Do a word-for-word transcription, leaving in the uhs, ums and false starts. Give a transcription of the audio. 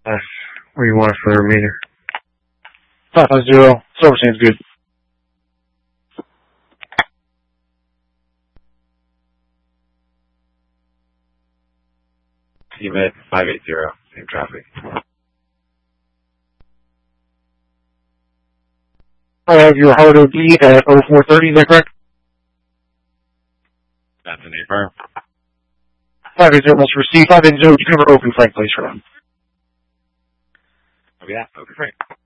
That's where you want it for the remainder. five five zero. Silver Sand's good. Team at five eight zero. Same traffic. I have your hard O D at oh four thirty, is that correct? That's an affirm. five eight zero must receive. five eight zero, you can have open flight, please, for them. Oh, yeah. Open flight.